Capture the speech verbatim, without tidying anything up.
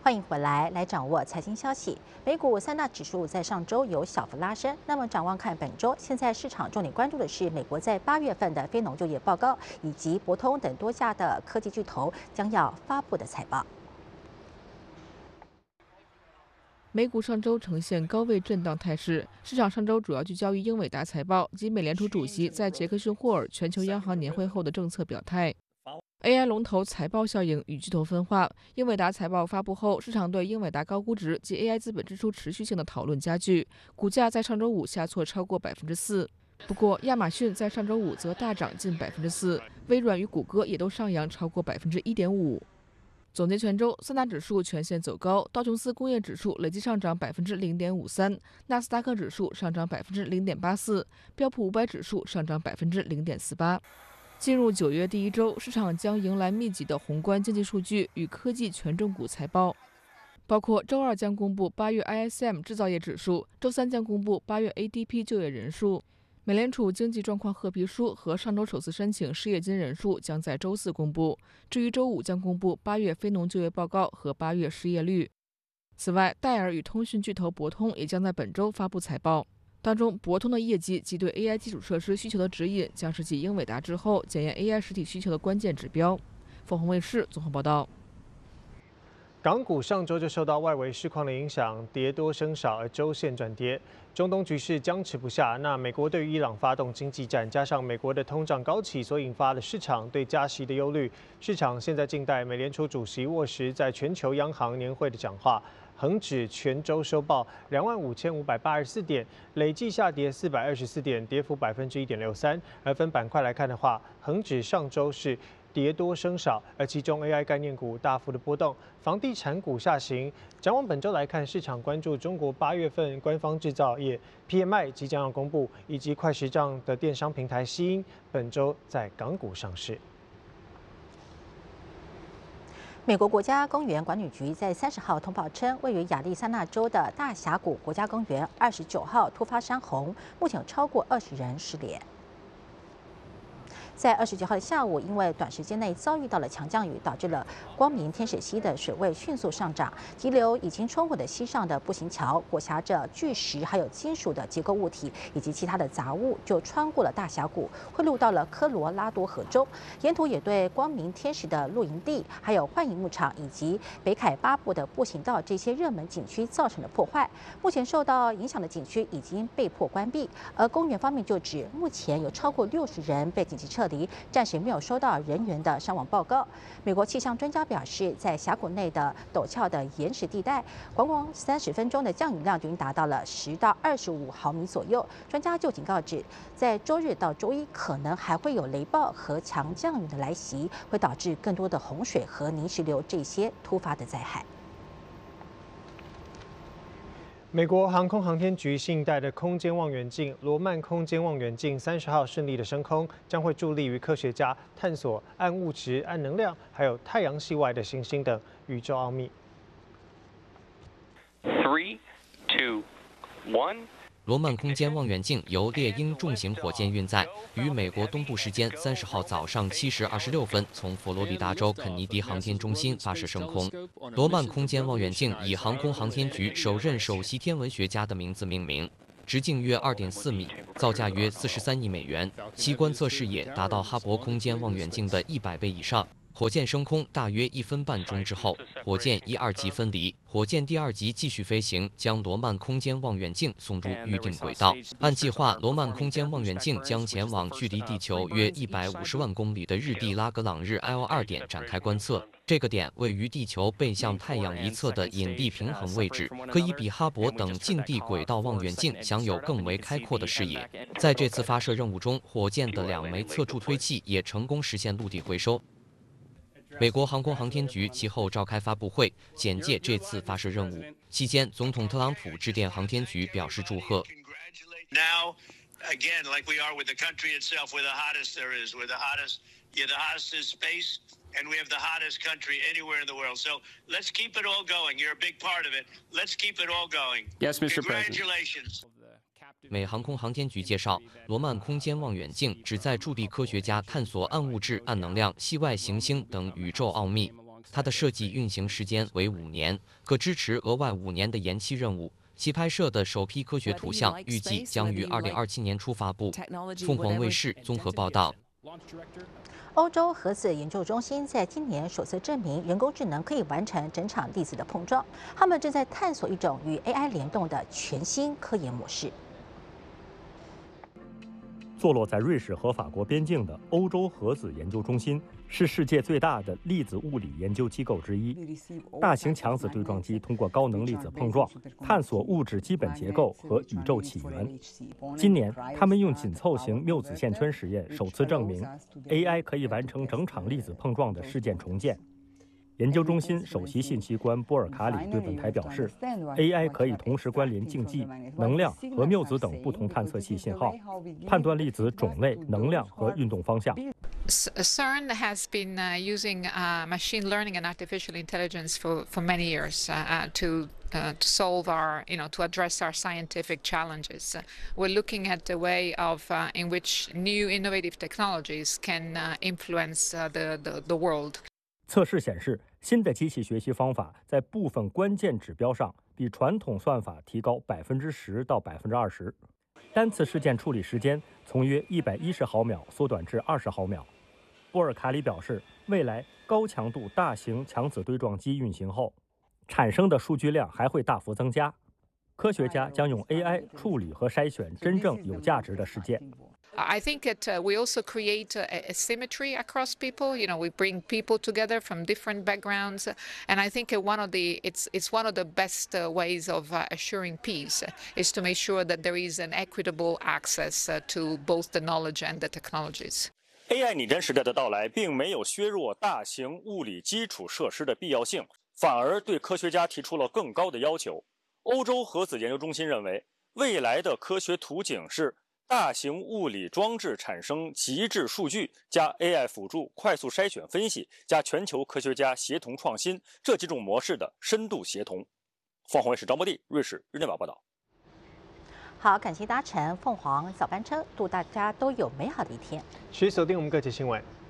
欢迎回来，来掌握财经消息。美股三大指数在上周有小幅拉升。那么展望看本周，现在市场重点关注的是美国在八月份的非农就业报告，以及博通等多家的科技巨头将要发布的财报。 美股上周呈现高位震荡态势，市场上周主要聚焦于英伟达财报及美联储主席在杰克逊霍尔全球央行年会后的政策表态。A I 龙头财报效应与巨头分化，英伟达财报发布后，市场对英伟达高估值及 A I 资本支出持续性的讨论加剧，股价在上周五下挫超过百分之四。不过，亚马逊在上周五则大涨近百分之四，微软与谷歌也都上扬超过百分之一点五。总结全周，三大指数全线走高，道琼斯工业指数累计上涨百分之零点五三，纳斯达克指数上涨百分之零点八四，标普五百指数上涨百分之零点四八。进入九月第一周，市场将迎来密集的宏观经济数据与科技权重股财报，包括周二将公布八月 I S M 制造业指数，周三将公布八月 A D P 就业人数。美联储经济状况褐皮书和上周首次申请失业金人数将在周四公布，至于周五将公布八月非农就业报告和八月失业率。此外，戴尔与通讯巨头博通也将在本周发布财报。当中，博通的业绩及对 A I 基础设施需求的指引，将是继英伟达之后检验 A I 实体需求的关键指标。凤凰卫视综合报道。 港股上周就受到外围市况的影响，跌多升少，而周线转跌。中东局势僵持不下，那美国对于伊朗发动经济战，加上美国的通胀高企所引发的市场对加息的忧虑，市场现在静待美联储主席沃什在全球央行年会的讲话。恒指全周收报两万五千五百八十四点，累计下跌四百二十四点，跌幅百分之一点六三。而分板块来看的话，恒指上周是跌多升少，而其中 A I 概念股大幅的波动，房地产股下行。展望本周来看，市场关注中国八月份官方制造业 P M I 即将要公布，以及快时尚的电商平台西音本周在港股上市。 美国国家公园管理局在三十号通报称，位于亚利桑那州的大峡谷国家公园二十九号突发山洪，目前有超过二十人失联。在二十九号的下午，因为短时间内遭遇到了强降雨，导致了光明天使溪的水位迅速上涨，急流已经冲毁的溪上的步行桥，裹挟着巨石还有金属的结构物体以及其他的杂物，就穿过了大峡谷，汇入到了科罗拉多河中。沿途也对光明天使的露营地、还有幻影牧场以及北凯巴布的步行道这些热门景区造成了破坏。目前受到影响的景区已经被迫关闭，而公园方面就指，目前有超过六十人被紧急撤离，暂时没有收到人员的伤亡报告。美国气象专家表示，在峡谷内的陡峭的岩石地带，光光三十分钟的降雨量就已经达到了十到二十五毫米左右。专家就警告指，在周日到周一可能还会有雷暴和强降雨的来袭，会导致更多的洪水和泥石流这些突发的灾害。 美国航空航天局新一代的空间望远镜罗曼空间望远镜三十号顺利的升空，将会助力于科学家探索暗物质、暗能量，还有太阳系外的行星等宇宙奥秘。 Three, two, one。 罗曼空间望远镜由猎鹰重型火箭运载，于美国东部时间三十号早上七时二十六分从佛罗里达州肯尼迪航天中心发射升空。罗曼空间望远镜以航空航天局首任首席天文学家的名字命名，直径约二点四米，造价约四十三亿美元，其观测视野达到哈勃空间望远镜的一百倍以上。火箭升空大约一分半钟之后，火箭一二级分离，火箭第二级继续飞行，将罗曼空间望远镜送入预定轨道。按计划，罗曼空间望远镜将前往距离地球约一百五十万公里的日地拉格朗日 L 二点展开观测。这个点位于地球背向太阳一侧的引力平衡位置，可以比哈勃等近地轨道望远镜享有更为开阔的视野。在这次发射任务中，火箭的两枚侧助推器也成功实现陆地回收。美国航空航天局其后召开发布会，简介这次发射任务。期间，总统特朗普致电航天局表示祝贺。 Now, again, like we are with the country itself, we're the hottest there is. We're the hottest. Yeah, the hottest is space, and we have the hottest country anywhere in the world. So let's keep it all going. You're a big part of it. Let's keep it all going. Yes, Mister President. Congratulations. 美航空航天局介绍，罗曼空间望远镜旨在助力科学家探索暗物质、暗能量、系外行星等宇宙奥秘。 它的设计运行时间为五年，可支持额外五年的延期任务。其拍摄的首批科学图像预计将于二零二七年初发布。凤凰卫视综合报道。 欧洲核子研究中心在今年首次证明人工智能可以完成整场粒子的碰撞。他们正在探索一种与 A I 联动的全新科研模式。 坐落在瑞士和法国边境的欧洲核子研究中心是世界最大的粒子物理研究机构之一。大型强子对撞机通过高能粒子碰撞，探索物质基本结构和宇宙起源。今年，他们用紧凑型缪子线圈实验首次证明 A I 可以完成整场粒子碰撞的事件重建。研究中心首席信息官波尔卡里对本台表示 ，A I 可以同时关联竞技、能量和缪子等不同探测器信号，判断粒子种类、能量和运动方向。 CERN has been uh, using uh, machine learning and artificial intelligence for, for many years uh, uh, to uh, to solve our, you know, to address our scientific challenges. Uh, we're looking at the way of uh, in which new innovative technologies can uh, influence uh, the, the the world. 测试显示，新的机器学习方法在部分关键指标上比传统算法提高百分之十到百分之二十，单次事件处理时间从约一百一十毫秒缩短至二十毫秒。波尔卡里表示，未来高强度大型强子对撞机运行后，产生的数据量还会大幅增加。科学家将用 A I 处理和筛选真正有价值的事件。 I think that uh, we also create a, a symmetry across people. You know, we bring people together from different backgrounds, and I think one of the it's it's one of the best uh, ways of uh, assuring peace is to make sure that there is an equitable access uh, to both the knowledge and the technologies. A I 拟真时代的到来，并没有削弱大型物理基础设施的必要性，反而对科学家提出了更高的要求。欧洲核子研究中心认为，未来的科学图景是大型物理装置产生极致数据，加 A I 辅助快速筛选分析，加全球科学家协同创新这几种模式的深度协同。凤凰卫视张博地，瑞士日内瓦报道。 好，感谢搭乘凤凰早班车，祝大家都有美好的一天。 持续锁定我们各界新闻。